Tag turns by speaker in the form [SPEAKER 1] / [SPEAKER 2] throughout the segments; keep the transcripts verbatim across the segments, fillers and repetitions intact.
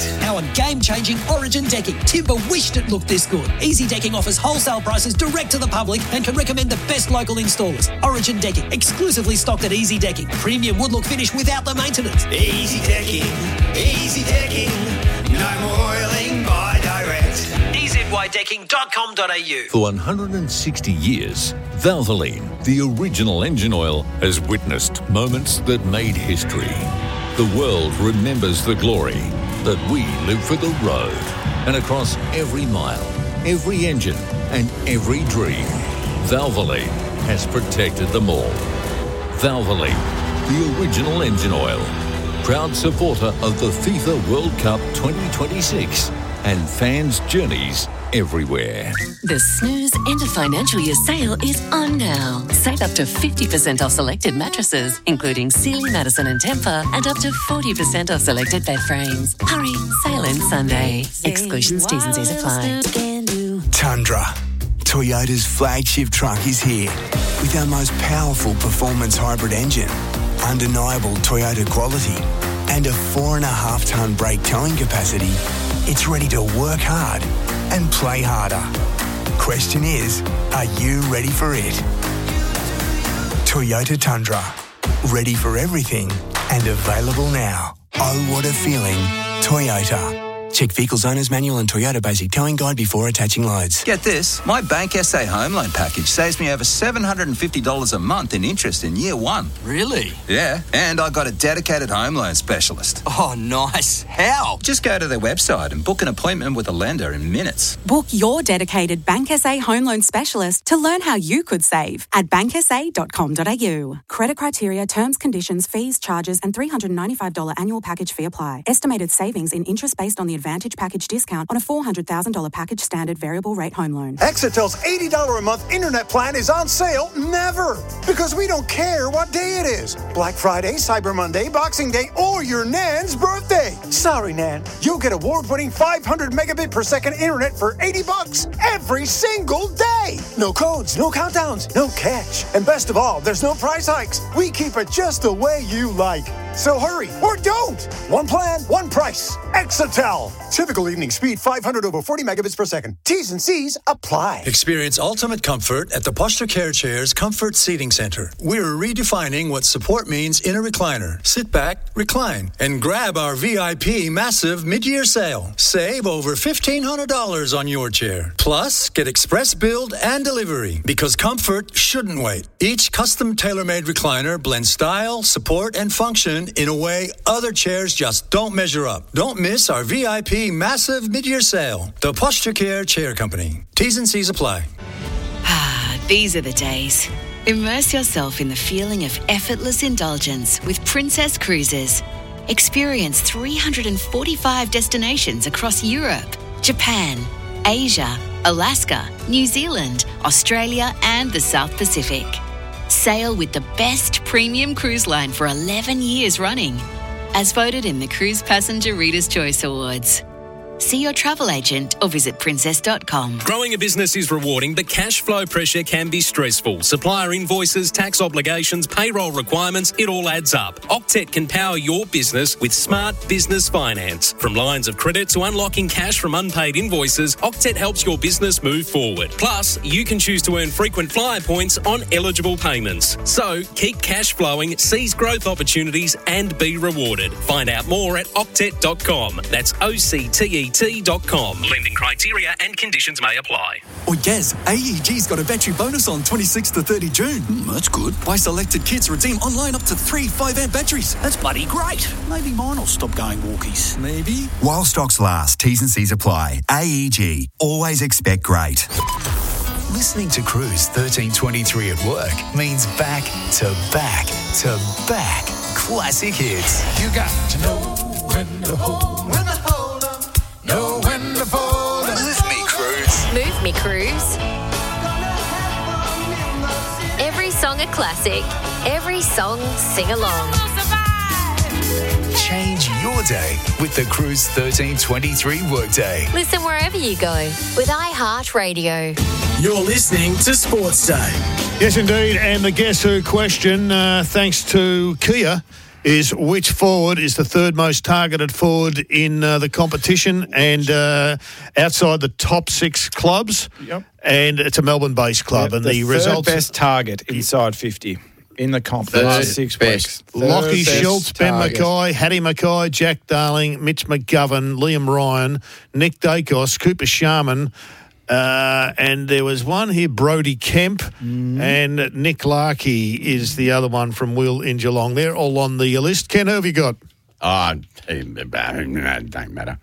[SPEAKER 1] Our game-changing Origin decking. Timber wished it looked this good. Easy Decking offers wholesale prices direct to the public and can recommend the best local installers. Origin Decking, exclusively stocked at Easy Decking. Premium wood look finish without the maintenance.
[SPEAKER 2] Easy Decking, Easy Decking. No more oiling by direct.
[SPEAKER 1] e z y decking dot com dot a u.
[SPEAKER 3] For one hundred sixty years, Valvoline, the original engine oil, has witnessed moments that made history. The world remembers the glory that we live for the road. And across every mile, every engine and every dream, Valvoline has protected them all. Valvoline, the original engine oil. Proud supporter of the FIFA World Cup twenty twenty-six and fans' journeys everywhere.
[SPEAKER 4] The Snooze End of Financial Year sale is on now. Save up to fifty percent off selected mattresses, including Sealy, Madison and Tempur, and up to forty percent off selected bed frames. Hurry, sale ends Sunday. Exclusions, T's and C's apply.
[SPEAKER 5] Tundra, Toyota's flagship truck, is here with our most powerful performance hybrid engine, undeniable Toyota quality, and a four and a half tonne brake towing capacity. It's ready to work hard and play harder. Question is, are you ready for it? Toyota Tundra, ready for everything and available now. Oh, what a feeling. Toyota. Check Vehicles Owner's Manual and Toyota Basic Towing Guide before attaching loads.
[SPEAKER 6] Get this, my Bank S A home loan package saves me over seven hundred fifty dollars a month in interest in year one.
[SPEAKER 7] Really?
[SPEAKER 6] Yeah, and I got a dedicated home loan specialist.
[SPEAKER 7] Oh, nice. How?
[SPEAKER 6] Just go to their website and book an appointment with a lender in minutes.
[SPEAKER 8] Book your dedicated Bank S A home loan specialist to learn how you could save at bank s a dot com dot a u. Credit criteria, terms, conditions, fees, charges and three hundred ninety-five dollars annual package fee apply. Estimated savings in interest based on the Advantage package discount on a four hundred thousand dollars package standard variable rate home loan.
[SPEAKER 9] Exetel's eighty dollars a month internet plan is on sale never, because we don't care what day it is. Black Friday, Cyber Monday, Boxing Day, or your Nan's birthday. Sorry, Nan. You'll get award-winning five hundred megabit per second internet for eighty bucks every single day. No codes, no countdowns, no catch. And best of all, there's no price hikes. We keep it just the way you like. So hurry, or don't. One plan, one price. Exetel. Typical evening speed, five hundred over forty megabits per second. T's and C's apply.
[SPEAKER 10] Experience ultimate comfort at the Posture Care Chairs Comfort Seating Center. We're redefining what support means in a recliner. Sit back, recline, and grab our V I P massive mid-year sale. Save over fifteen hundred dollars on your chair. Plus, get express build and delivery, because comfort shouldn't wait. Each custom tailor-made recliner blends style, support, and function in a way other chairs just don't measure up. Don't miss our V I P massive mid-year sale. The Posture Care Chair Company. T's and C's apply.
[SPEAKER 11] Ah, these are the days. Immerse yourself in the feeling of effortless indulgence with Princess Cruises. Experience three hundred forty-five destinations across Europe, Japan, Asia, Alaska, New Zealand, Australia, and the South Pacific. Sail with the best premium cruise line for eleven years running, as voted in the Cruise Passenger Reader's Choice Awards. See your travel agent or visit princess dot com.
[SPEAKER 12] Growing a business is rewarding, but cash flow pressure can be stressful. Supplier invoices, tax obligations, payroll requirements, it all adds up. Octet can power your business with smart business finance. From lines of credit to unlocking cash from unpaid invoices, Octet helps your business move forward. Plus, you can choose to earn frequent flyer points on eligible payments. So, keep cash flowing, seize growth opportunities and be rewarded. Find out more at octet dot com. That's O C T E T dot com. Lending criteria and conditions may apply.
[SPEAKER 13] Oh, yes, A E G's got a battery bonus on twenty-sixth to thirtieth of June.
[SPEAKER 14] Mm, that's good.
[SPEAKER 13] Buy selected kits, redeem online up to three five amp batteries.
[SPEAKER 14] That's bloody great. Maybe mine will stop going walkies.
[SPEAKER 13] Maybe.
[SPEAKER 15] While stocks last, T's and C's apply. A E G. Always expect great.
[SPEAKER 16] Listening to Cruise thirteen twenty-three at work means back to back to back classic hits.
[SPEAKER 2] You got to know when to hold, when to hold up, know when to fold.
[SPEAKER 16] Move me, Cruise.
[SPEAKER 17] Move me, Cruise. Every song a classic. Every song sing along.
[SPEAKER 16] Change your day with the Cruise thirteen twenty-three workday.
[SPEAKER 17] Listen wherever you go with iHeartRadio.
[SPEAKER 18] You're listening to Sports Day.
[SPEAKER 19] Yes, indeed. And the Guess Who question, uh, thanks to Kia,
[SPEAKER 18] is which forward is the third most targeted forward in uh, the competition and uh, outside the top six clubs.
[SPEAKER 19] Yep.
[SPEAKER 18] And it's a Melbourne-based club.
[SPEAKER 19] Yep,
[SPEAKER 18] and
[SPEAKER 19] the,
[SPEAKER 18] the
[SPEAKER 19] third
[SPEAKER 18] results
[SPEAKER 19] best target inside fifty in the comp for the last six
[SPEAKER 20] best.
[SPEAKER 19] weeks.
[SPEAKER 18] Lockie
[SPEAKER 19] Third
[SPEAKER 18] Schultz,
[SPEAKER 19] best
[SPEAKER 18] Ben
[SPEAKER 19] target.
[SPEAKER 18] Mackay, Hattie Mackay, Jack Darling, Mitch McGovern, Liam Ryan, Nick Dacos, Cooper Sharman, uh, and there was one here, Brody Kemp,
[SPEAKER 19] Mm-hmm.
[SPEAKER 18] and Nick Larkey is the other one from Will in Geelong. They're all on the list. Ken, who have you got?
[SPEAKER 20] Oh, it don't matter.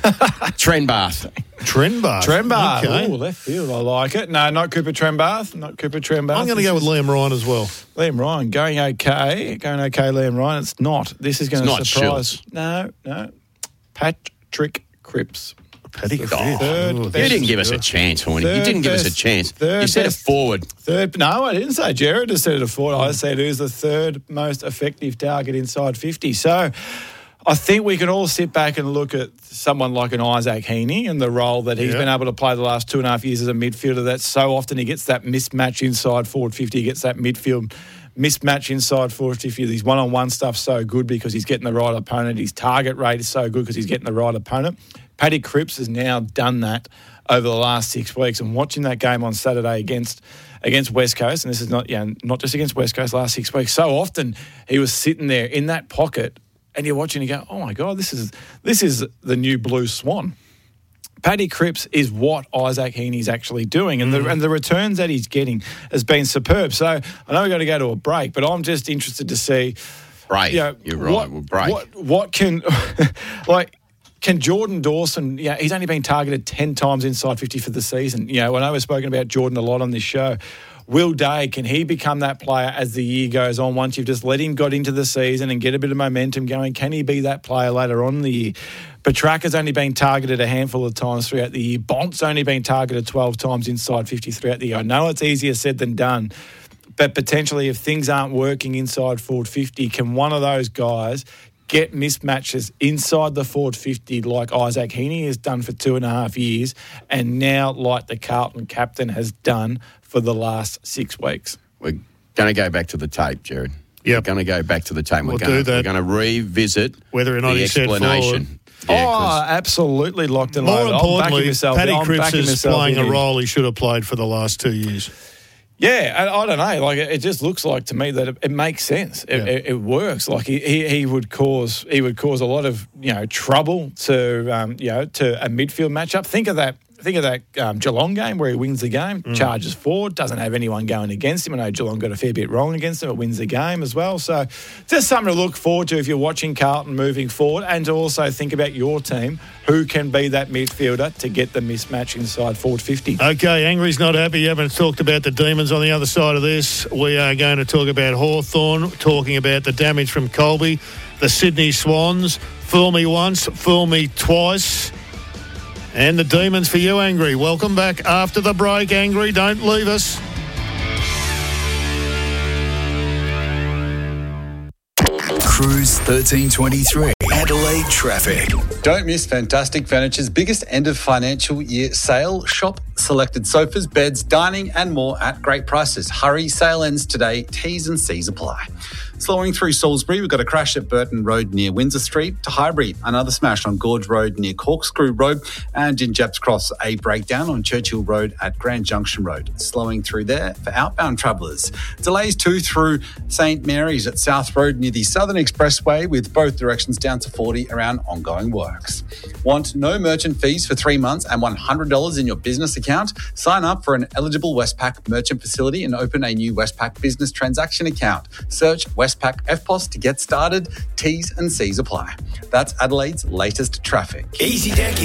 [SPEAKER 20] Trenbath.
[SPEAKER 18] Trenbath.
[SPEAKER 19] Trenbath.
[SPEAKER 18] Okay.
[SPEAKER 19] Oh, left field. I like it. No, not Cooper Trenbath. Not Cooper Trenbath.
[SPEAKER 18] I'm going to go with Liam Ryan as well.
[SPEAKER 19] Liam Ryan going okay. Going okay, Liam Ryan. It's not. This is going
[SPEAKER 20] It's
[SPEAKER 19] to
[SPEAKER 20] not
[SPEAKER 19] surprise.
[SPEAKER 20] Schultz.
[SPEAKER 19] No, no. Patrick Cripps.
[SPEAKER 18] Paddy
[SPEAKER 19] The
[SPEAKER 18] Cripps.
[SPEAKER 19] third
[SPEAKER 18] Oh,
[SPEAKER 20] You
[SPEAKER 19] best-
[SPEAKER 20] didn't give us a chance, Horny. You
[SPEAKER 19] Third
[SPEAKER 20] didn't give us a
[SPEAKER 19] best-
[SPEAKER 20] chance.
[SPEAKER 19] third
[SPEAKER 20] You said a
[SPEAKER 19] best-
[SPEAKER 20] forward.
[SPEAKER 19] Third, no, I didn't say Jared. I said it a forward. I said who's the third most effective target inside fifty. So I think we can all sit back and look at someone like an Isaac Heaney and the role that he's
[SPEAKER 18] Yeah.
[SPEAKER 19] been able to play the last two and a half years as a midfielder. That so often he gets that mismatch inside forward fifty. He gets that midfield mismatch inside forward fifty. His one-on-one stuff's so good because he's getting the right opponent. His target rate is so good because he's getting the right opponent. Paddy Cripps has now done that over the last six weeks. And watching that game on Saturday against against West Coast, and this is not yeah, not just against West Coast, last six weeks, so often he was sitting there in that pocket and you're watching and you go, oh my God, this is this is the new Blue Swan. Paddy Cripps is what Isaac Heaney's actually doing, and the and the returns that he's getting has been superb. So I know we've got to go to a break, but I'm just interested to see.
[SPEAKER 20] Break.
[SPEAKER 19] You know,
[SPEAKER 20] You're right.
[SPEAKER 19] What,
[SPEAKER 20] We'll break.
[SPEAKER 19] What, what can, like, can Jordan Dawson, yeah, he's only been targeted ten times inside fifty for the season. You know, I know we've spoken about Jordan a lot on this show. Will Day, can he become that player as the year goes on? Once you've just let him got into the season and get a bit of momentum going, can he be that player later on in the year? Petrarca's only been targeted a handful of times throughout the year. Bont's only been targeted twelve times inside fifty throughout the year. I know it's easier said than done, but potentially if things aren't working inside forward fifty, can one of those guys get mismatches inside the forward fifty like Isaac Heaney has done for two and a half years and now like the Carlton captain has done for the last six weeks?
[SPEAKER 20] We're going to go back to the tape, Jared.
[SPEAKER 18] Yep.
[SPEAKER 20] We're going to go back to the tape.
[SPEAKER 18] We'll
[SPEAKER 20] we're going
[SPEAKER 18] do
[SPEAKER 20] to,
[SPEAKER 18] that.
[SPEAKER 20] We're going to revisit
[SPEAKER 18] Whether or not
[SPEAKER 20] the
[SPEAKER 18] he said
[SPEAKER 20] explanation. Yeah,
[SPEAKER 19] oh,
[SPEAKER 20] 'cause
[SPEAKER 19] absolutely locked and
[SPEAKER 18] More
[SPEAKER 19] loaded. I'm backing
[SPEAKER 18] importantly,
[SPEAKER 19] myself.
[SPEAKER 18] Paddy
[SPEAKER 19] I'm
[SPEAKER 18] Cripps
[SPEAKER 19] backing
[SPEAKER 18] is
[SPEAKER 19] myself
[SPEAKER 18] playing
[SPEAKER 19] in
[SPEAKER 18] a
[SPEAKER 19] here.
[SPEAKER 18] role he should have played for the last two years.
[SPEAKER 19] Yeah, I, I don't know. Like it just looks like to me that it, it makes sense. It,
[SPEAKER 18] Yeah.
[SPEAKER 19] it, it works. Like he, he he would cause he would cause a lot of you know trouble to um, you know to a midfield matchup. Think of that. Think of that um, Geelong game where he wins the game,
[SPEAKER 18] Mm.
[SPEAKER 19] charges forward, doesn't have anyone going against him. I know Geelong got a fair bit wrong against him, but wins the game as well. So just something to look forward to if you're watching Carlton moving forward, and to also think about your team, who can be that midfielder to get the mismatch inside forward fifty.
[SPEAKER 18] Okay, Angry's not happy. You haven't talked about the Demons on the other side of this. We are going to talk about Hawthorn, talking about the damage from Colby, the Sydney Swans, fool me once, fool me twice, and the Demons for you, Angry. Welcome back after the break, Angry. Don't leave us.
[SPEAKER 16] Cruise thirteen twenty-three. Adelaide traffic.
[SPEAKER 21] Don't miss Fantastic Furniture's biggest end of financial year sale. Shop selected sofas, beds, dining and more at great prices. Hurry, sale ends today. T's and C's apply. Slowing through Salisbury, we've got a crash at Burton Road near Windsor Street to Highbury, another smash on Gorge Road near Corkscrew Road, and in Japs Cross, a breakdown on Churchill Road at Grand Junction Road. Slowing through there for outbound travellers. Delays too through St Mary's at South Road near the Southern Expressway, with both directions down to forty around ongoing works. Want no merchant fees for three months and one hundred dollars in your business account? Sign up for an eligible Westpac merchant facility and open a new Westpac business transaction account. Search Westpac F P O S to get started. T's and C's apply. That's Adelaide's latest traffic.
[SPEAKER 5] Easy Deck